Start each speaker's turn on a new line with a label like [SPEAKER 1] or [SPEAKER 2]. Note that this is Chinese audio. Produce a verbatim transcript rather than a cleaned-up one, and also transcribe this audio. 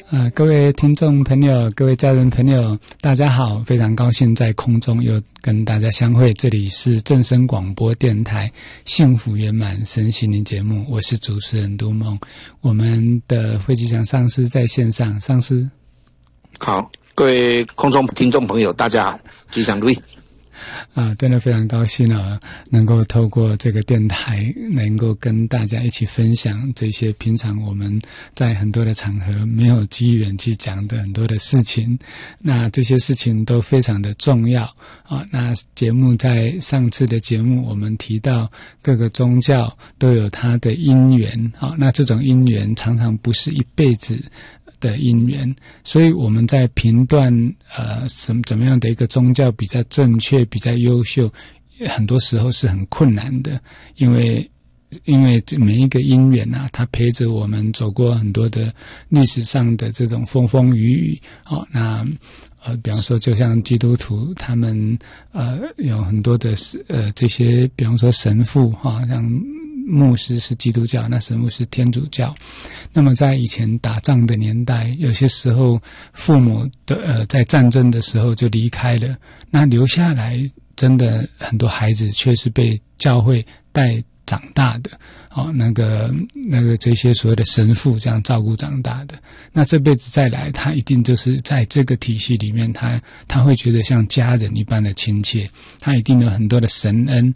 [SPEAKER 1] 呃，各位听众朋友，各位家人朋友，大家好，非常高兴在空中又跟大家相会。这里是正声广播电台幸福圆满身心灵节目，我是主持人杜梦。我们的慧吉祥上师在线上，上师
[SPEAKER 2] 好，各位空中听众朋友，大家好，吉祥如意。
[SPEAKER 1] 啊，真的非常高兴啊，能够透过这个电台，能够跟大家一起分享这些平常我们在很多的场合没有机缘去讲的很多的事情。那这些事情都非常的重要啊。那节目在上次的节目，我们提到各个宗教都有它的因缘啊，那这种因缘常常不是一辈子的因缘，所以我们在评断呃什么怎么样的一个宗教比较正确、比较优秀，很多时候是很困难的，因为因为每一个因缘啊，它陪着我们走过很多的历史上的这种风风雨雨。哦，那呃，比方说，就像基督徒，他们呃有很多的呃这些，比方说神父哈、哦，像牧师是基督教，那神父是天主教。那么在以前打仗的年代，有些时候父母的呃在战争的时候就离开了，那留下来真的很多孩子却是被教会带长大的。哦，那个那个这些所谓的神父这样照顾长大的，那这辈子再来，他一定就是在这个体系里面，他他会觉得像家人一般的亲切，他一定有很多的神恩